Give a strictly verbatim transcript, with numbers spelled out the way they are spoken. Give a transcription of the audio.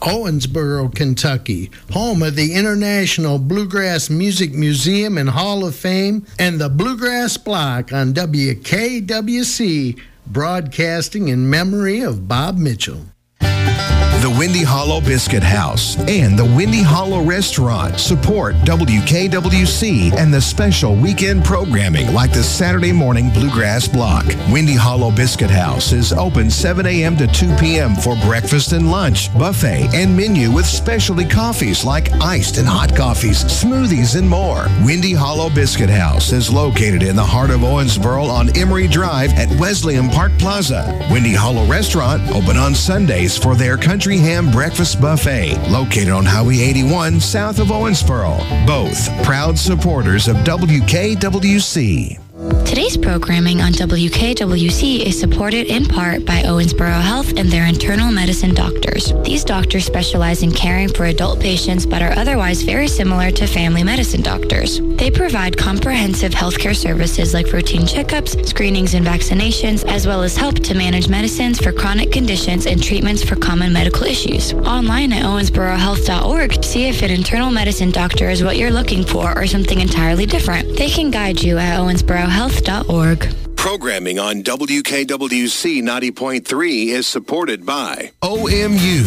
Owensboro, Kentucky, home of the International Bluegrass Music Museum and Hall of Fame, and the Bluegrass Block on W K W C, broadcasting in memory of Bob Mitchell. The Windy Hollow Biscuit House and the Windy Hollow Restaurant support W K W C and the special weekend programming like the Saturday Morning Bluegrass Block. Windy Hollow Biscuit House is open seven a.m. to two p.m. for breakfast and lunch, buffet, and menu with specialty coffees like iced and hot coffees, smoothies, and more. Windy Hollow Biscuit House is located in the heart of Owensboro on Emory Drive at Wesleyan Park Plaza. Windy Hollow Restaurant open on Sundays for their country ham breakfast buffet, located on Highway eighty-one south of Owensboro. Both proud supporters of W K W C. Today's programming on W K W C is supported in part by Owensboro Health and their internal medicine doctors. These doctors specialize in caring for adult patients but are otherwise very similar to family medicine doctors. They provide comprehensive healthcare services like routine checkups, screenings, and vaccinations, as well as help to manage medicines for chronic conditions and treatments for common medical issues. Online at owensboro health dot org, see if an internal medicine doctor is what you're looking for or something entirely different. They can guide you at owensboro health dot org. Programming on W K W C ninety point three is supported by O M U.